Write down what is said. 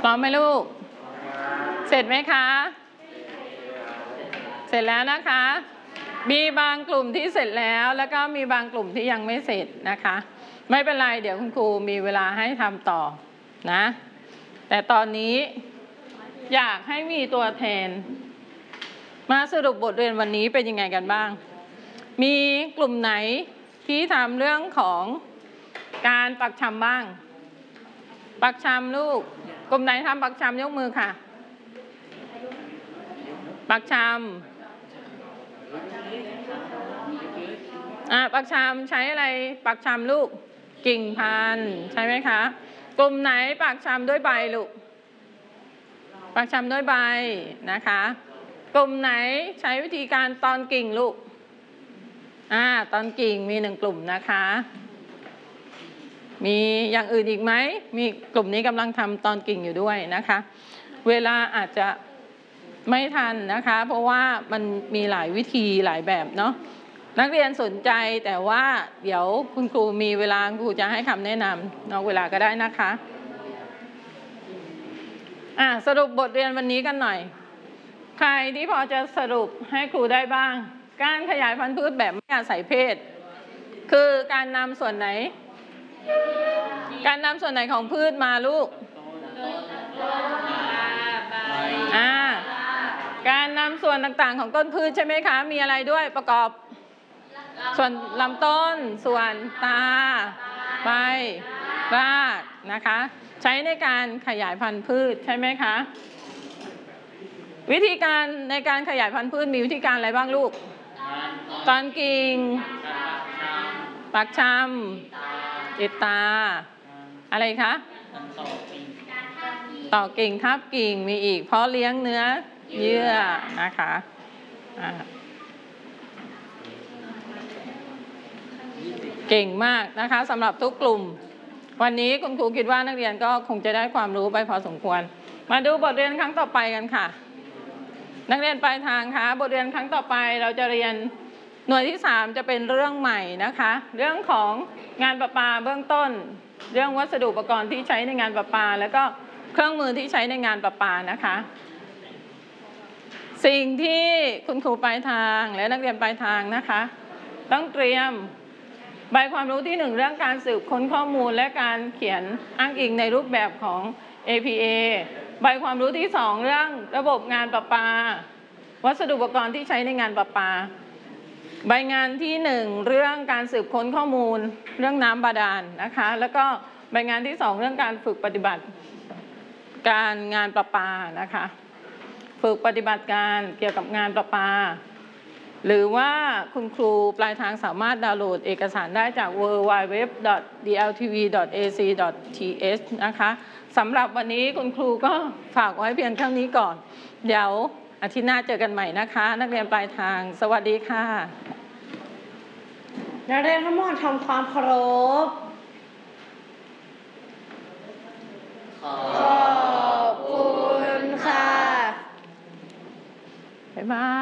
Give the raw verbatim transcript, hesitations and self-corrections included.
พร้อมไหมลูกเสร็จไหมคะเสร็จแล้วนะคะมีบางกลุ่มที่เสร็จแล้วแล้วก็มีบางกลุ่มที่ยังไม่เสร็จนะคะไม่เป็นไรเดี๋ยวคุณครูมีเวลาให้ทำต่อนะแต่ตอนนี้อยากให้มีตัวแทนมาสรุปบทเรียนวันนี้เป็นยังไงกันบ้างมีกลุ่มไหนที่ทำเรื่องของการปักชำบ้างปักชำลูกกลุ่มไหนทำปักชำยกมือค่ะปักชำอ่ะปักชำใช้อะไรปักชำลูกกิ่งพันธุ์ใช่ไหมคะกลุ่มไหนปักชำด้วยใบลูกปักชำด้วยใบนะคะกลุ่มไหนใช้วิธีการตอนกิ่งลูกอ่าตอนกิ่งมีหนึ่งกลุ่มนะคะมีอย่างอื่นอีกไหมมีกลุ่มนี้กำลังทำตอนกิ่งอยู่ด้วยนะคะเวลาอาจจะไม่ทันนะคะเพราะว่ามันมีหลายวิธีหลายแบบเนาะนักเรียนสนใจแต่ว่าเดี๋ยวคุณครูมีเวลาครูจะให้คำแนะนำนอกเวลาก็ได้นะคะอ่ะสรุปบทเรียนวันนี้กันหน่อยใครที่พอจะสรุปให้ครูได้บ้างการขยายพันธุ์พืชแบบไม่อาศัยเพศคือการนำส่วนไหนการนำส่วนไหนของพืชมาลูกอ่าการนำส่วนต่างๆของต้นพืชใช่ไหมคะมีอะไรด้วยประกอบส่วนลำต้นส่วนตาใบรากนะคะใช้ในการขยายพันธุ์พืชใช่ไหมคะวิธีการในการขยายพันธุ์พืชมีวิธีการอะไรบ้างลูกตอนกิ่งปักชำติดตาอะไรคะต่อกิ่งทับกิ่งมีอีกเพราะเลี้ยงเนื้อเยื่อนะคะเก่งมากนะคะสำหรับทุกกลุ่มวันนี้คุณครูคิดว่านักเรียนก็คงจะได้ความรู้ไปพอสมควรมาดูบทเรียนครั้งต่อไปกันค่ะนักเรียนปลายทางคะบทเรียนครั้งต่อไปเราจะเรียนหน่วยที่สามจะเป็นเรื่องใหม่นะคะเรื่องของงานประปาเบื้องต้นเรื่องวัสดุอุปกรณ์ที่ใช้ในงานประปาแล้วก็เครื่องมือที่ใช้ในงานประปานะคะสิ่งที่คุณครูปลายทางและนักเรียนปลายทางนะคะต้องเตรียมใบความรู้ที่หนึ่งเรื่องการสืบค้นข้อมูลและการเขียนอ้างอิงในรูปแบบของ เอ พี เอ ใบความรู้ที่สองเรื่องระบบงานประปาวัสดุอุปกรณ์ที่ใช้ในงานประปาใบงานที่หนึ่งเรื่องการสืบค้นข้อมูลเรื่องน้ำบาดาลนะคะแล้วก็ใบงานที่สองเรื่องการฝึกปฏิบัติการงานประปานะคะฝึกปฏิบัติการเกี่ยวกับงานประปาหรือว่าคุณครูปลายทางสามารถดาวน์โหลดเอกสารได้จาก ดับเบิลยู ดับเบิลยู ดับเบิลยู ดอท ดี แอล ที วี ดอท เอ ซี ดอท ที เอช นะคะสำหรับวันนี้คุณครูก็ฝากไว้เพียงเท่านี้ก่อนเดี๋ยวอาทิตย์หน้าเจอกันใหม่นะคะนักเรียนปลายทางสวัสดีค่ะนักเรียนทั้งหมดทำความเคารพขอบคุณค่ะบ๊ายบาย